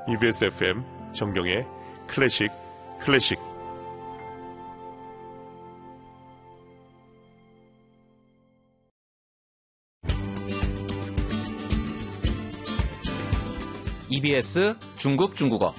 EBS FM 정경의 클래식 클래식 EBS 중국 중국어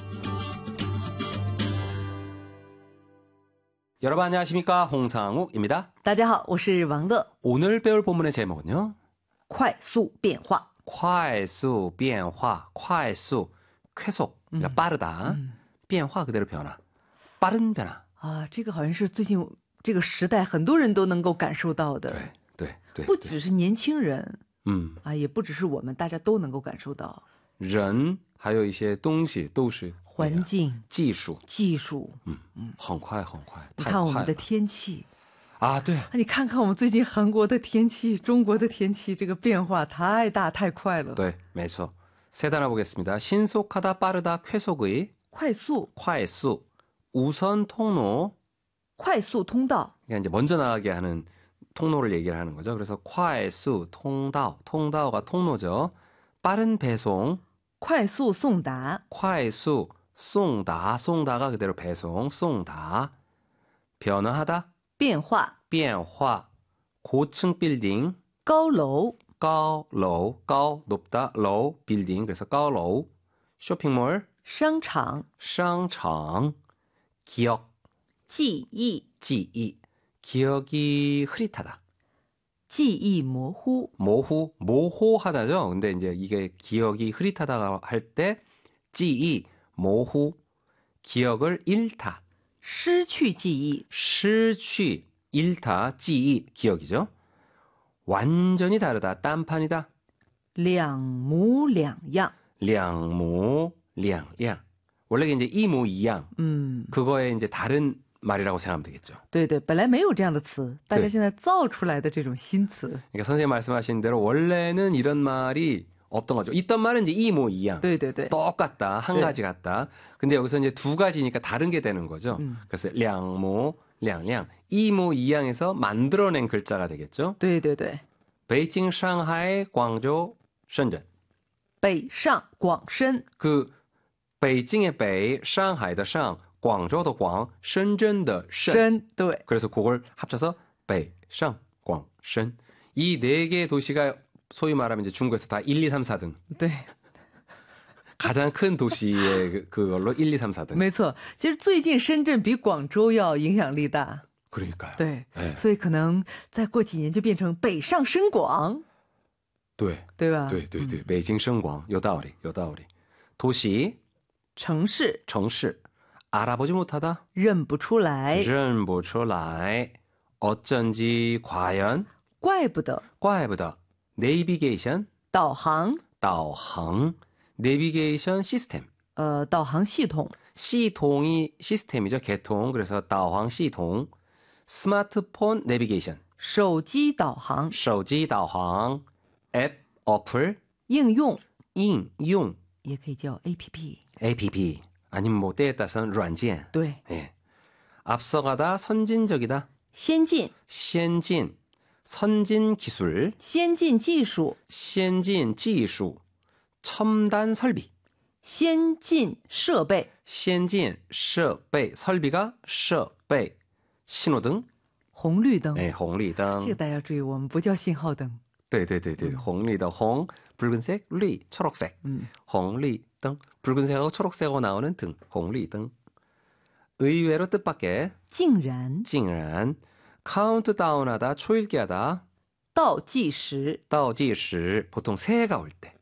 여러분 안녕하십니까? 홍상욱입니다. 大家好，我是王乐。 오늘 배울 본문의 제목은요. 快速变化， 快速变化快速 쾌속 그러니까 빠르다. 变化 그대로 변화. 빠른 변화. 啊，这个好像是最近这个时代很多人都能够感受到的， 对不只是年轻人， 음. 也不只是我们，大家都能够感受到。 人还有一些东西都是环境、 技术， 技术， 很快很快，太你看我们的快了天气啊！对， 你看看我们最近韩国的天气、中国的天气，这个变化太大太快了。 对，没错。세 단어 보겠습니다. 신속하다, 빠르다, 쾌속의 快速， 快速 우선 통로 快速通道， 그러니까 이제 먼저 나가게 하는 통로를 얘기를 하는 거죠. 그래서 快速 통道, 통다오가 통로죠. 빠른 배송 快速送达， 快速 송다, 송다가 그대로 배송, 송다. 변화하다, 变化， 变化 고층 빌딩 高楼， 高楼, 高 높다, low 빌딩 그래서 高楼 쇼핑몰 商场， 商场 기억 记忆， 기억 기억이 흐릿하다 记忆模糊， 모호하다죠. 근데 이제 이게 기억이 흐릿하다가 할 때 기억 모호 기억을 잃다 失去记忆， 失去 잃다 기억 기억이죠. 완전히 다르다 딴판이다 两模两样。 两模两样 원래 이제 이모이양 嗯， 그거에 이제 다른 말이라고 생각하면 되겠죠. 对对，本来没有这样的词，大家对现在造出来的这种新词。 그러니까 선생님 말씀하신 대로 원래는 이런 말이 없던 거죠. 있던 말은 이제 이모이양 对对对， 똑같다 한 네. 가지 같다. 근데 여기서 이제 두 가지니까 다른 게 되는 거죠. 음. 그래서 량모 량량 이모이양에서 만들어낸 글자가 되겠죠. 对对对， 베이징, 상하이, 광주,深圳. 北上广深， 그 베이징의 베이, 상하이의 상, 광주의 광, 深圳的 신. 深，对， 그래서 그걸 합쳐서 베이, 상, 광, 深. 이 네 개의 도시가 소위 말하면 이제 중국에서 다 1, 2, 3, 4등. 对， 가장 큰 도시의 그걸로 1, 2, 3, 4등. 没错。其实最近深圳比广州要影响力大， 그러니까요. 对， 네. 所以可能再过几年就变成北上深广， 네. 对吧？ 네. 베이징, 성광. 요道理. 도시, 城市 정시. 알아보지 못하다. 认不出来， 认不出来. 어쩐지 과연 怪不得怪不得 내비게이션 导航， 导航 내비게이션 시스템 导航系统， 시통이 시스템이죠. 개통. 그래서 导航 시통 스마트폰 내비게이션 手机导航， 手机导航 앱 어플 应用应用也可以叫 APP。 APP 아니면 뭐 때에 따라서는 软件对， 예. 앞서가다 선진적이다 先进、 先进 선진 기술 先进技术、 先进技术 첨단 설비 先进设备、 先进设备 설비가 设备 신호등 红绿灯。 네, 红绿灯这个大家注意，我们不叫信号灯。 对 红绿灯 홍 붉은색 리 초록색 红绿灯 붉은색하고 초록색하고 나오는 등 红绿灯 의외로 뜻밖의 竟然竟然 카운트다운하다 초읽기하다 倒计时， 倒计时 보통 새해가 올 때